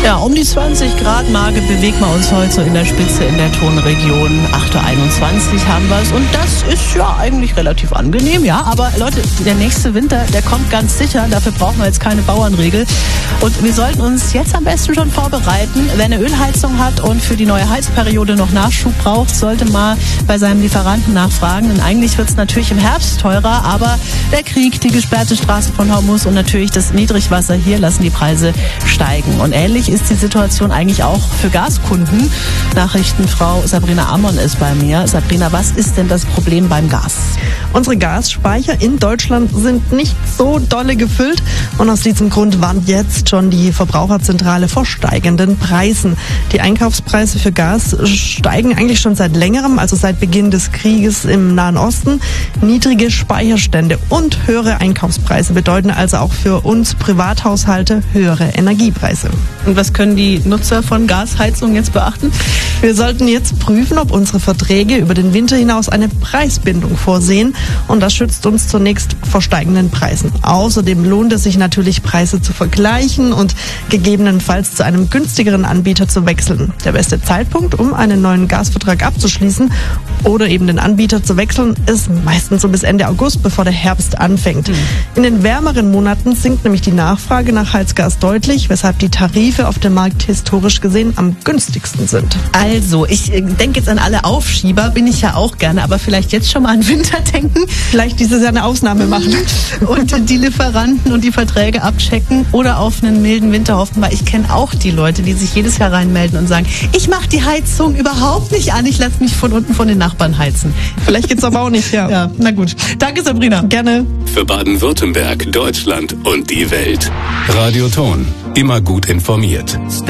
Ja, um die 20-Grad-Marke bewegen wir uns heute so in der Spitze in der Tonregion. 8:21 Uhr haben wir es und das ist ja eigentlich relativ angenehm, ja. Aber Leute, der nächste Winter, der kommt ganz sicher. Dafür brauchen wir jetzt keine Bauernregel. Und wir sollten uns jetzt am besten schon vorbereiten. Wer eine Ölheizung hat und für die neue Heizperiode noch Nachschub braucht, sollte mal bei seinem Lieferanten nachfragen. Denn eigentlich wird es natürlich im Herbst teurer, aber der Krieg, die gesperrte Straße von Hormuz und natürlich das Niedrigwasser hier lassen die Preise steigen. Und ähnlich ist die Situation eigentlich auch für Gaskunden. Nachrichtenfrau Sabrina Amon ist bei mir. Sabrina, was ist denn das Problem beim Gas? Unsere Gasspeicher in Deutschland sind nicht so dolle gefüllt und aus diesem Grund warnt jetzt schon die Verbraucherzentrale vor steigenden Preisen. Die Einkaufspreise für Gas steigen eigentlich schon seit längerem, also seit Beginn des Krieges im Nahen Osten. Niedrige Speicherstände und höhere Einkaufspreise bedeuten also auch für uns Privathaushalte höhere Energiepreise. Und was können die Nutzer von Gasheizungen jetzt beachten? Wir sollten jetzt prüfen, ob unsere Verträge über den Winter hinaus eine Preisbindung vorsehen. Und das schützt uns zunächst vor steigenden Preisen. Außerdem lohnt es sich natürlich, Preise zu vergleichen und gegebenenfalls zu einem günstigeren Anbieter zu wechseln. Der beste Zeitpunkt, um einen neuen Gasvertrag abzuschließen oder eben den Anbieter zu wechseln, ist meistens so bis Ende August, bevor der Herbst anfängt. In den wärmeren Monaten sinkt nämlich die Nachfrage nach Heizgas deutlich, weshalb die Tarife auf dem Markt historisch gesehen am günstigsten sind. Also, ich denke jetzt an alle Aufschieber, bin ich ja auch gerne, aber vielleicht jetzt schon mal an Winter denken. Vielleicht dieses Jahr eine Ausnahme machen. Und die Lieferanten und die Verträge abchecken oder auf einen milden Winter hoffen, weil ich kenne auch die Leute, die sich jedes Jahr reinmelden und sagen, ich mache die Heizung überhaupt nicht an, ich lasse mich von unten von den Nachbarn heizen. Vielleicht geht's aber auch nicht, ja. Ja, na gut. Danke, Sabrina. Gerne. Für Baden-Württemberg, Deutschland und die Welt. Radio Ton. Immer gut informiert.